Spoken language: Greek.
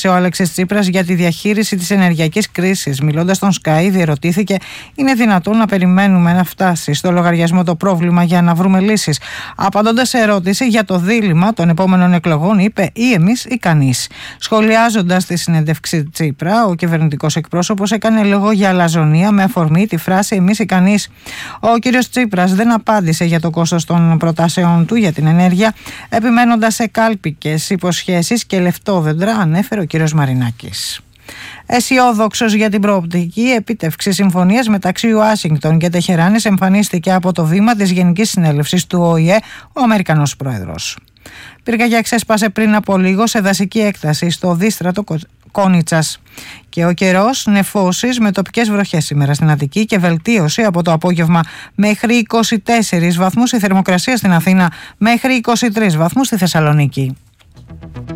ο Αλέξης Τσίπρας για τη διαχείριση της ενεργειακής κρίσης. Μιλώντας στον Sky, διερωτήθηκε: είναι δυνατόν να περιμένουμε να φτάσει στο λογαριασμό το πρόβλημα για να βρούμε λύσεις? Απαντώντας σε ερώτηση για το δίλημμα των επόμενων εκλογών, είπε: ή εμείς ή κανείς. Σχολιάζοντας τη συνέντευξη Τσίπρα, ο κυβερνητικός εκπρόσωπος έκανε λόγο για αλαζονία με αφορμή τη φράση «εμείς ή κανείς». Ο κύριος Τσίπρας δεν απάντησε για το κόστος των προτάσεων του για την ενέργεια, επιμένοντας σε κάλπικες υποσχέσεις και λεφτόδεντρα, ανέφερε ο κύριος Μαρινάκης. Αισιόδοξος για την προοπτική επίτευξη συμφωνίας μεταξύ Ουάσιγκτον και Τεχεράνης, εμφανίστηκε από το βήμα της Γενικής Συνέλευσης του ΟΗΕ ο Αμερικανός Πρόεδρος. Πυρκαγιά ξέσπασε πριν από λίγο σε δασική έκταση στο δίστρατο Κόνιτσας. Και ο καιρός, νεφώσεις με τοπικές βροχές σήμερα στην Αττική και βελτίωση από το απόγευμα μέχρι 24 βαθμούς η θερμοκρασία στην Αθήνα, μέχρι 23 βαθμούς στη Θεσσαλονίκη.